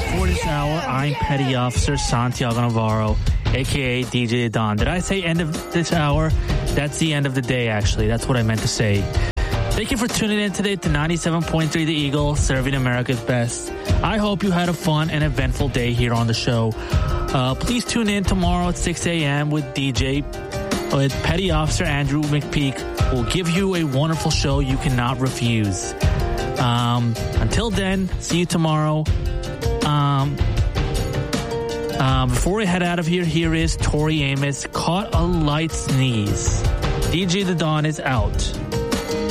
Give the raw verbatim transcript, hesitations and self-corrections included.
for this hour. I'm Petty Officer Santiago Navarro, a k a. D J Don. Did I say end of this hour? That's the end of the day, actually. That's what I meant to say. Thank you for tuning in today to ninety-seven point three The Eagle, serving America's best. I hope you had a fun and eventful day here on the show. Uh, please tune in tomorrow at six a.m. with D J, with Petty Officer Andrew McPeak. We'll give you a wonderful show you cannot refuse. Um, until then, see you tomorrow. Um, uh, before we head out of here, here is Tori Amos, Caught a Light Sneeze. D J The Dawn is out.